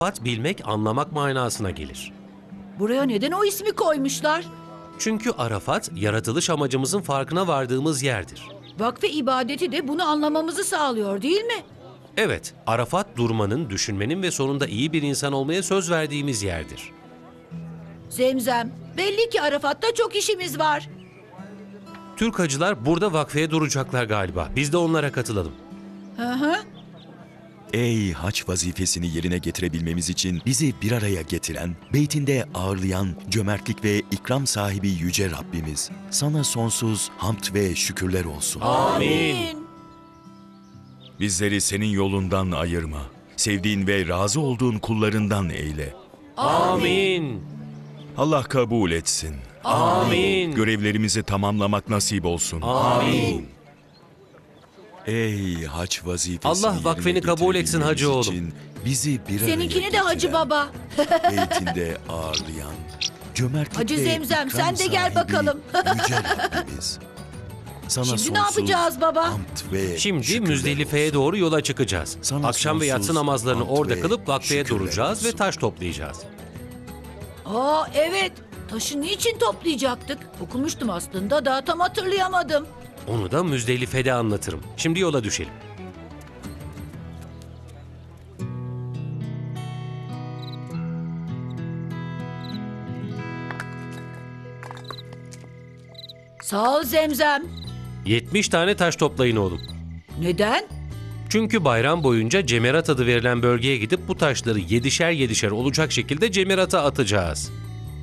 Arafat bilmek, anlamak manasına gelir. Buraya neden o ismi koymuşlar? Çünkü Arafat, yaratılış amacımızın farkına vardığımız yerdir. Vakfe ibadeti de bunu anlamamızı sağlıyor değil mi? Evet, Arafat durmanın, düşünmenin ve sonunda iyi bir insan olmaya söz verdiğimiz yerdir. Zemzem, belli ki Arafat'ta çok işimiz var. Türk hacılar burada vakfeye duracaklar galiba. Biz de onlara katılalım. Hı hı. Ey hac vazifesini yerine getirebilmemiz için bizi bir araya getiren, beytinde ağırlayan, cömertlik ve ikram sahibi Yüce Rabbimiz, sana sonsuz hamd ve şükürler olsun. Amin. Bizleri senin yolundan ayırma, sevdiğin ve razı olduğun kullarından eyle. Amin. Allah kabul etsin. Amin. Görevlerimizi tamamlamak nasip olsun. Amin. Ey hac vazifesini Allah yerine vakfeni kabul etsin hacı getirebilmemiz oğlum. için bizi bir araya Seninkini de Hacı getiren, Baba. beytinde ağırlayan, cömertlik Hacı ve Zemzem, ikram sen de gel sahibi bakalım. Yüce Rabbimiz. Sana Şimdi ne sonsuz yapacağız baba? hamd ve Şimdi şükürler Müzdelife'ye olsun. doğru yola çıkacağız. Sana Akşam ve yatsı sonsuz namazlarını hamd orada ve kılıp vakfeye şükürler duracağız ve olsun. taş toplayacağız. Aa evet. Taşı niçin toplayacaktık? Okumuştum aslında da tam hatırlayamadım. Onu da Müzdelife'de anlatırım. Şimdi yola düşelim. Sağ ol Zemzem. 70 tane taş toplayın oğlum. Neden? Çünkü bayram boyunca Cemerat adı verilen bölgeye gidip bu taşları 7'şer 7'şer olacak şekilde Cemerat'a atacağız.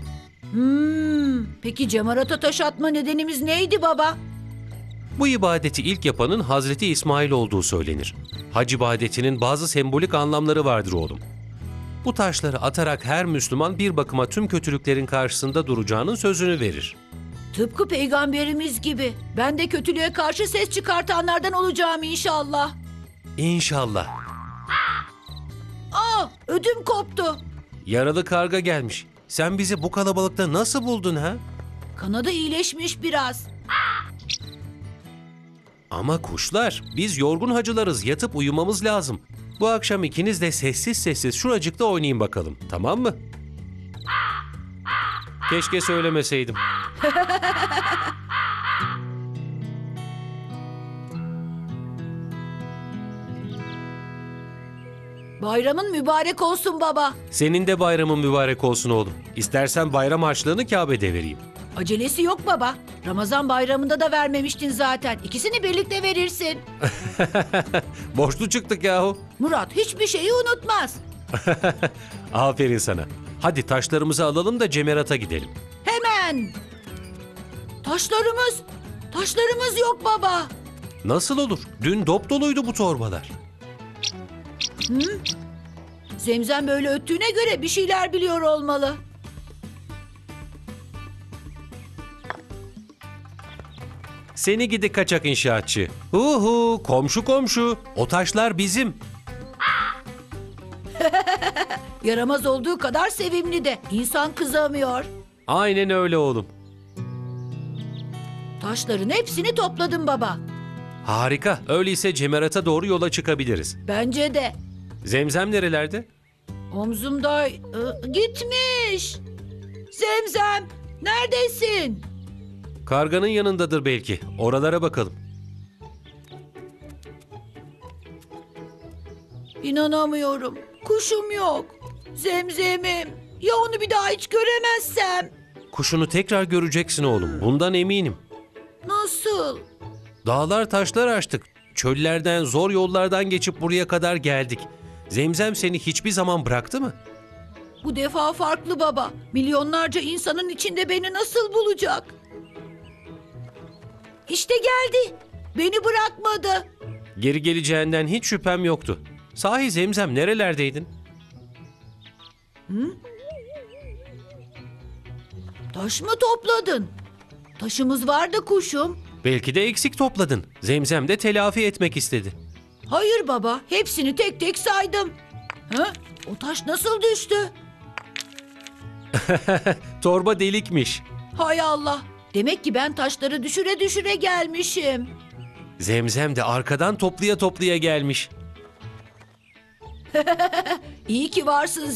Peki Cemarat'a taş atma nedenimiz neydi baba? Bu ibadeti ilk yapanın Hazreti İsmail olduğu söylenir. Hac ibadetinin bazı sembolik anlamları vardır oğlum. Bu taşları atarak her Müslüman bir bakıma tüm kötülüklerin karşısında duracağının sözünü verir. Tıpkı peygamberimiz gibi. Ben de kötülüğe karşı ses çıkartanlardan olacağım inşallah. İnşallah. Aa, ödüm koptu. Yaralı karga gelmiş. Sen bizi bu kalabalıkta nasıl buldun ha? Kanadı iyileşmiş biraz. Ama kuşlar, biz yorgun hacılarız, yatıp uyumamız lazım. Bu akşam ikiniz de sessiz sessiz şuracıkta oynayın bakalım, tamam mı? Keşke söylemeseydim. Bayramın mübarek olsun baba. Senin de bayramın mübarek olsun oğlum. İstersen bayram harçlığını Kabe'de vereyim. Acelesi yok baba. Ramazan bayramında da vermemiştin zaten. İkisini birlikte verirsin. Borçlu çıktık yahu. Murat hiçbir şeyi unutmaz. Aferin sana. Hadi taşlarımızı alalım da Cemerat'a gidelim. Hemen. Taşlarımız yok baba. Nasıl olur? Dün dop doluydu bu torbalar. Zemzem böyle öttüğüne göre bir şeyler biliyor olmalı. Seni gidi kaçak inşaatçı. Komşu komşu. O taşlar bizim. Yaramaz olduğu kadar sevimli de. İnsan kızamıyor. Aynen öyle oğlum. Taşların hepsini topladım baba. Harika. Öyleyse Cemerat'a doğru yola çıkabiliriz. Bence de. Zemzem nerelerde? Omzumda gitmiş. Zemzem neredesin? Karganın yanındadır belki. Oralara bakalım. İnanamıyorum. Kuşum yok. Zemzemim. Ya onu bir daha hiç göremezsem? Kuşunu tekrar göreceksin oğlum. Bundan eminim. Nasıl? Dağlar taşlar aştık. Çöllerden, zor yollardan geçip buraya kadar geldik. Zemzem seni hiçbir zaman bıraktı mı? Bu defa farklı baba. Milyonlarca insanın içinde beni nasıl bulacak? İşte geldi. Beni bırakmadı. Geri geleceğinden hiç şüphem yoktu. Sahi Zemzem nerelerdeydin? Taş mı topladın? Taşımız vardı kuşum. Belki de eksik topladın. Zemzem de telafi etmek istedi. Hayır baba, hepsini tek tek saydım. Ha? O taş nasıl düştü? Torba delikmiş. Hay Allah. Demek ki ben taşları düşüre düşüre gelmişim. Zemzem de arkadan toplaya toplaya gelmiş. İyi ki varsın